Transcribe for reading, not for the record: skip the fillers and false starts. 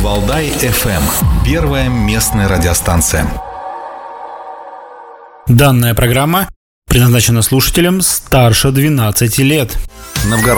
Валдай-ФМ. Первая местная радиостанция. Данная программа предназначена слушателям старше 12 лет. Новгород.